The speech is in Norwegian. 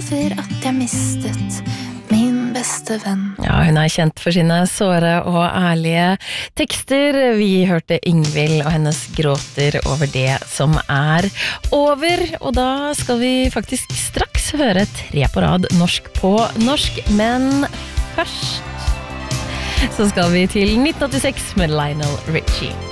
over at jeg mistet min beste venn. Ja, hun kjent for sine såre og ærlige tekster. Vi hørte Ingvild og hennes gråter over det som over. Og da skal vi faktisk straks høre 3 på rad norsk på norsk. Men først så skal vi til 1986 med Lionel Richie.